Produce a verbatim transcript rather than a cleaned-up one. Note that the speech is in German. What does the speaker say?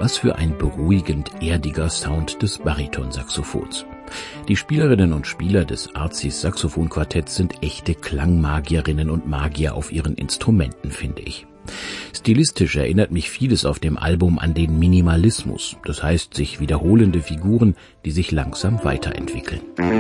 Was für ein beruhigend erdiger Sound des Baritonsaxophons. Die Spielerinnen und Spieler des Arcis Saxophonquartetts sind echte Klangmagierinnen und Magier auf ihren Instrumenten, finde ich. Stilistisch erinnert mich vieles auf dem Album an den Minimalismus, das heißt sich wiederholende Figuren, die sich langsam weiterentwickeln.